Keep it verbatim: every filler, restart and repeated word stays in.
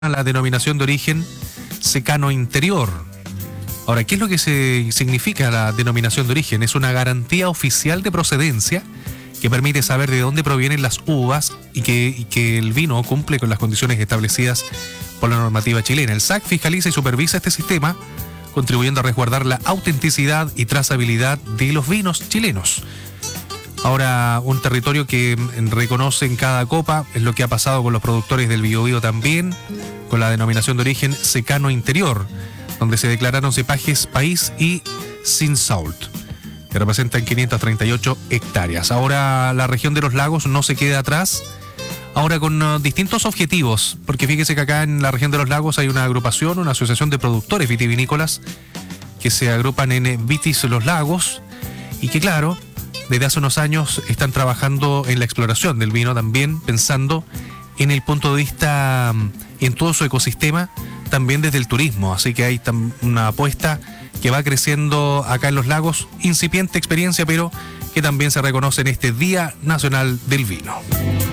la denominación de origen secano interior. Ahora, ¿qué es lo que se significa la denominación de origen? Es una garantía oficial de procedencia que permite saber de dónde provienen las uvas y que, y que el vino cumple con las condiciones establecidas por la normativa chilena. El S A C fiscaliza y supervisa este sistema, contribuyendo a resguardar la autenticidad y trazabilidad de los vinos chilenos. Ahora, un territorio que reconoce en cada copa es lo que ha pasado con los productores del Biobío también, con la denominación de origen secano interior, donde se declararon cepajes país y sin salt, que representan quinientas treinta y ocho hectáreas. Ahora la región de los lagos no se queda atrás, ahora con uh, distintos objetivos, porque fíjese que acá en la región de los lagos hay una agrupación, una asociación de productores vitivinícolas que se agrupan en Vitis Los Lagos y que, claro, desde hace unos años están trabajando en la exploración del vino también, pensando en el punto de vista y en todo su ecosistema, también desde el turismo. Así que hay una apuesta que va creciendo acá en los lagos, incipiente experiencia, pero que también se reconoce en este Día Nacional del Vino.